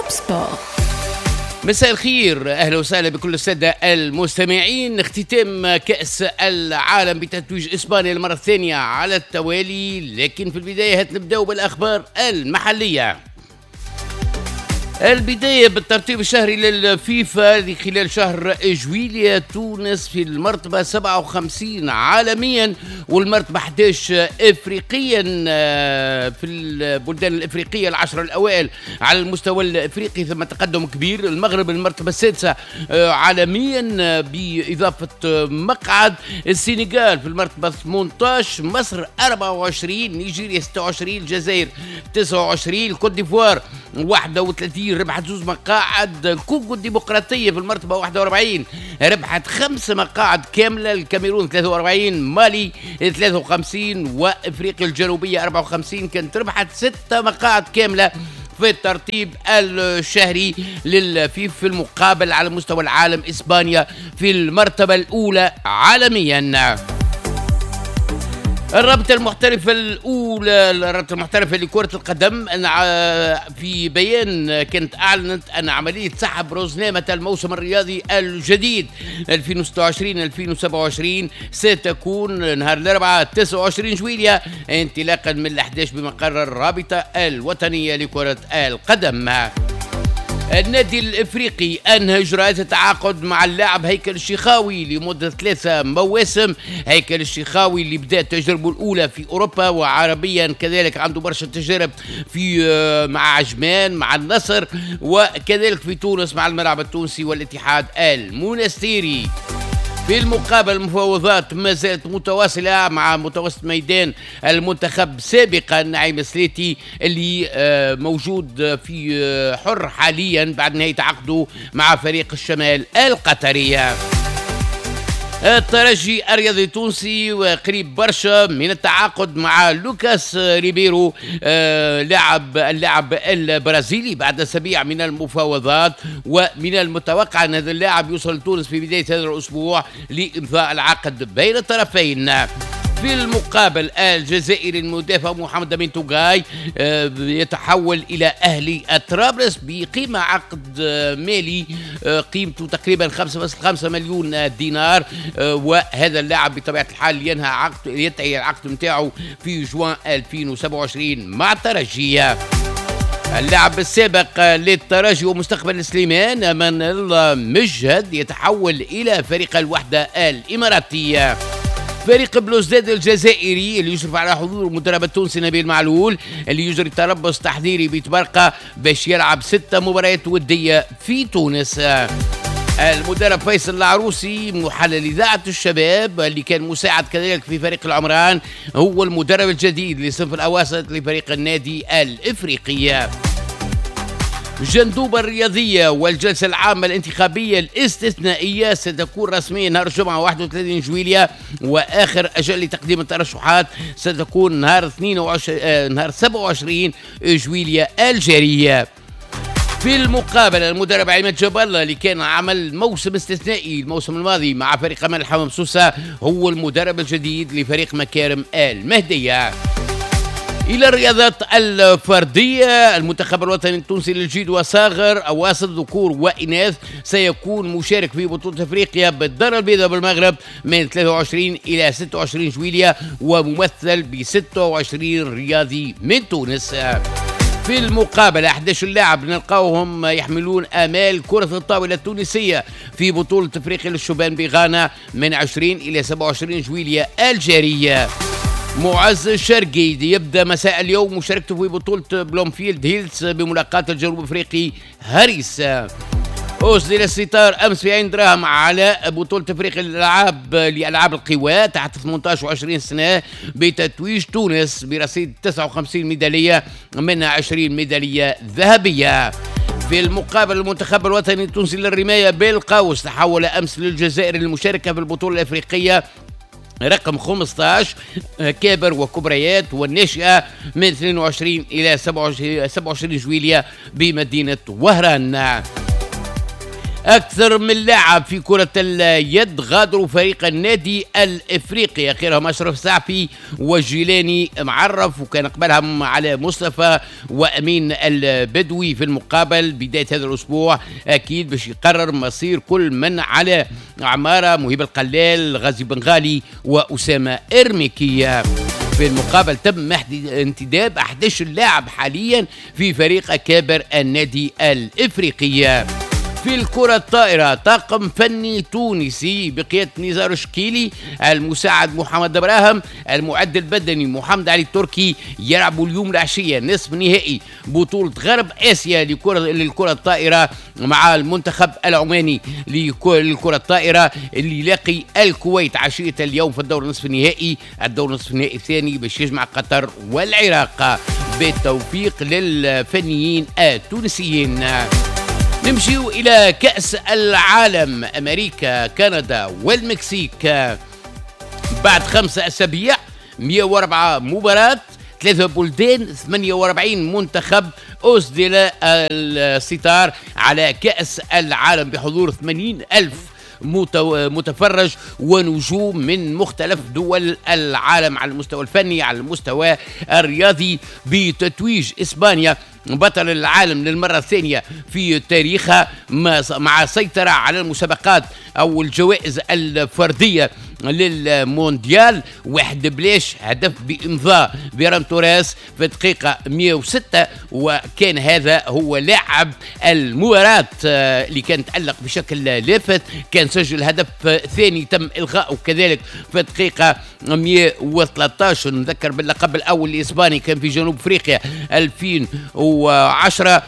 توب سبور. مساء الخير، اهلا وسهلا بكل الساده المستمعين. اختتام كاس العالم بتتويج اسبانيا المره الثانيه على التوالي، لكن في البدايه نبداو بالاخبار المحليه. البداية بالترتيب الشهري للفيفا خلال شهر جويلية. تونس في المرتبة 57 عالميا والمرتبة 11 افريقيا في البلدان الافريقية العشرة الاوائل على المستوى الافريقي، ثم تقدم كبير. المغرب المرتبة السادسة عالميا باضافة مقعد. السنغال في المرتبة 18، مصر 24، نيجيريا 26، الجزائر 29، الكوت ديفوار 31 ربحت 2 مقاعد. الكونغو الديمقراطية في المرتبة 41 ربحت 5 مقاعد كاملة. الكاميرون 43، مالي 53، وافريقيا الجنوبية 54 كانت ربحت 6 مقاعد كاملة في الترتيب الشهري للفيفا. في المقابل على مستوى العالم اسبانيا في المرتبة الاولى عالميا. الرابطة المحترفة الأولى، الرابطة المحترفة لكرة القدم، في بيان كانت أعلنت أن عملية سحب رزنامة الموسم الرياضي الجديد 2026-2027 ستكون نهار الأربعاء 29 جويلية انطلاقا من 11 بمقر الرابطة الوطنية لكرة القدم. النادي الافريقي انهى اجراءات التعاقد مع اللاعب هيكل الشيخاوي لمده 3 مواسم. هيكل الشيخاوي اللي بدا تجربه الاولى في اوروبا وعربيا كذلك، عنده برشا تجارب في مع عجمان مع النصر، وكذلك في تونس مع الملعب التونسي والاتحاد المونستيري. في المقابل المفاوضات ما زالت متواصلة مع متوسط ميدان المنتخب سابقا نعيم سليتي اللي موجود في حر حاليا بعد نهاية عقده مع فريق الشمال القطري. الترجي الرياضي التونسي وقريب برشا من التعاقد مع لوكاس ريبيرو اللاعب البرازيلي بعد أسابيع من المفاوضات، ومن المتوقع أن هذا اللاعب يوصل لتونس في بداية هذا الأسبوع لإمضاء العقد بين الطرفين. في المقابل الجزائري المدافع محمد أمين توغاي يتحول إلى أهلي طرابلس بقيمة عقد مالي قيمته تقريبا 5.5 مليون دينار، وهذا اللاعب بطبيعة الحال ينتهي العقد متاعه في جوان 2027 مع الترجي. اللاعب السابق للترجي ومستقبل سليمان أمان الله مجهد يتحول إلى فريق الوحدة الإماراتية. فريق بلوزداد الجزائري اللي يشرف على حضور المدرب التونسي نبيل معلول اللي يجري تربص تحضيري بتبرقة باش يلعب 6 مباريات ودية في تونس. المدرب فيصل العروسي محلل إذاعة الشباب اللي كان مساعد كذلك في فريق العمران هو المدرب الجديد لصنف الأواسط لفريق النادي الإفريقي. جندوبة الرياضية والجلسة العامة الانتخابية الاستثنائية ستكون رسميا نهار الجمعة 31 جويلية، وآخر أجل لتقديم الترشحات ستكون نهار 27 جويلية الجارية. في المقابل المدرب عماد جاب الله اللي كان عمل موسم استثنائي الموسم الماضي مع فريق أمل الحمام سوسة هو المدرب الجديد لفريق مكارم المهدية. إلى الرياضات الفردية، المنتخب الوطني التونسي للجيد وصاغر أواسط ذكور وإناث سيكون مشارك في بطولة أفريقيا بالدار البيضاء بالمغرب من 23 إلى 26 جويلية وممثل ب 26 رياضي من تونس. في المقابل 11 لاعب نلقاوهم يحملون آمال كرة الطاولة التونسية في بطولة أفريقيا للشبان بغانا من 20 إلى 27 جويلية الجارية. معز الشرقي يبدأ مساء اليوم مشاركته في بطولة بلومفيلد هيلز بملاقاة الجنوب افريقي هاريس. أسدل الستار أمس في عين دراهم على بطولة افريقيا لألعاب القوى تحت 18 و20 سنة بتتويج تونس برصيد 59 ميدالية منها 20 ميدالية ذهبية. في المقابل المنتخب الوطني التونسي للرماية بالقوس تحول أمس للجزائر للمشاركة في البطولة الأفريقية رقم 15 كابر وكبريات والناشئة من 22 إلى 27 جويلية بمدينة وهران. أكثر من لاعب في كرة اليد غادروا فريق النادي الإفريقي، آخرهم أشرف سعفي وجيلاني معرف، وكان قبلهم على مصطفى وأمين البدوي. في المقابل بداية هذا الأسبوع أكيد باش يقرر مصير كل من على عمارة، مهيب القلال، غازي بنغالي وأسامة إرميكية. في المقابل تم انتداب 11 لاعب حاليا في فريق أكابر النادي الإفريقي. في الكرة الطائرة طاقم فني تونسي بقيادة نزار شكيلي، المساعد محمد ابراهيم، المعد البدني محمد علي التركي، يلعبوا اليوم العشية نصف نهائي بطولة غرب آسيا للكرة الطائرة مع المنتخب العماني للكرة الطائرة اللي يلاقي الكويت عشية اليوم في الدور نصف النهائي. الدور نصف النهائي الثاني باش يجمع قطر والعراق. بالتوفيق للفنيين التونسيين. نمشيو إلى كأس العالم، أمريكا، كندا والمكسيك. بعد 5 أسابيع 104 مباراة، 3 بلدان، 48 منتخب أسدل الستار على كأس العالم بحضور 80,000 متفرج ونجوم من مختلف دول العالم على المستوى الفني، على المستوى الرياضي، بتتويج إسبانيا بطل العالم للمرة الثانية في تاريخها مع سيطرة على المسابقات أو الجوائز الفردية للمونديال. 1-0 هدف بإمضاء فيران توريس في الدقيقة 106، وكان هذا هو لاعب المباراة اللي كان تألق بشكل لافت. كان سجل هدف ثاني تم إلغاؤه كذلك في الدقيقة 113. نذكر باللقب الأول الإسباني كان في جنوب أفريقيا 2010،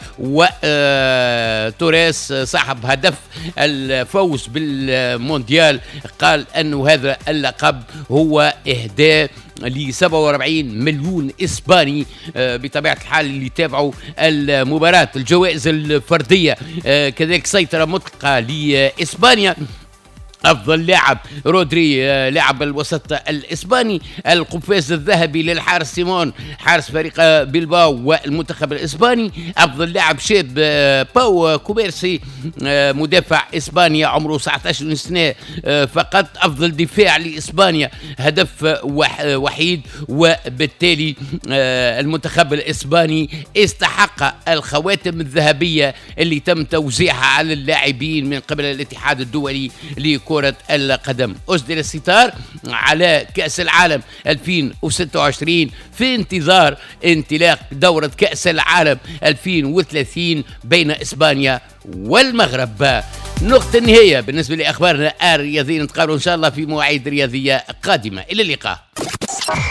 وتوريس صاحب هدف الفوز بالمونديال قال أنه هذا اللقب هو إهداء ل 47 مليون إسباني بطبيعة الحال اللي تابعوا المباراة. الجوائز الفردية كذلك سيطرة مطلقة لإسبانيا. أفضل لاعب رودري لاعب الوسط الإسباني، القفاز الذهبي للحارس سيمون حارس فريق بيلباو والمنتخب الإسباني. أفضل لاعب شاب باو كوبيرسي مدافع إسبانيا عمره 19 سنة فقط. أفضل دفاع لإسبانيا هدف وحيد، وبالتالي المنتخب الإسباني استحق الخواتم الذهبية اللي تم توزيعها على اللاعبين من قبل الاتحاد الدولي لكرة القدم. أسدل الستار على كأس العالم 2026 في انتظار انطلاق دورة كأس العالم 2030 بين إسبانيا والمغرب. نقطة النهاية بالنسبة لأخبارنا الرياضية. نتقابل إن شاء الله في مواعيد رياضية قادمة. إلى اللقاء.